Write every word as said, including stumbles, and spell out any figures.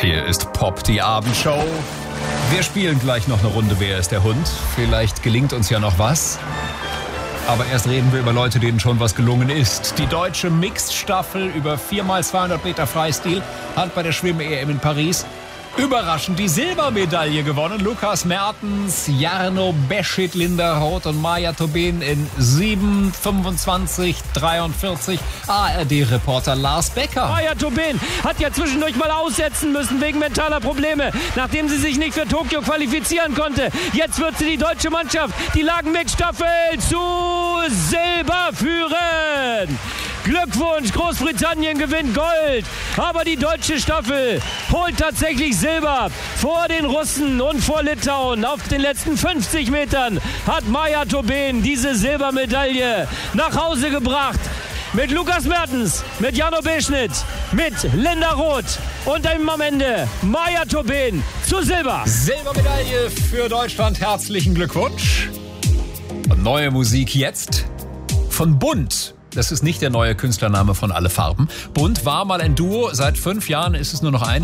Hier ist Pop, die Abendshow. Wir spielen gleich noch eine Runde Wer ist der Hund? Vielleicht gelingt uns ja noch was. Aber erst reden wir über Leute, denen schon was gelungen ist. Die deutsche Mixed-Staffel über vier mal zweihundert Meter Freistil hat bei der Schwimm-E M in Paris überraschend die Silbermedaille gewonnen. Lukas Mertens, Jarno Beschid, Linda Roth und Maja Tobin in sieben fünfundzwanzig dreiundvierzig. A R D-Reporter Lars Becker. Maja Tobin hat ja zwischendurch mal aussetzen müssen wegen mentaler Probleme, nachdem sie sich nicht für Tokio qualifizieren konnte. Jetzt wird sie die deutsche Mannschaft, die Lagen-Mix-Staffel, zu Silber führen. Glückwunsch, Großbritannien gewinnt Gold, aber die deutsche Staffel holt tatsächlich Silber vor den Russen und vor Litauen. Auf den letzten fünfzig Metern hat Maja Tobin diese Silbermedaille nach Hause gebracht. Mit Lukas Mertens, mit Jarno Beschid, mit Linda Roth und am Ende Maja Tobin zu Silber. Silbermedaille für Deutschland, herzlichen Glückwunsch. Und neue Musik jetzt von Bunt. Das ist nicht der neue Künstlername von Alle Farben. Bunt war mal ein Duo, seit fünf Jahren ist es nur noch eine.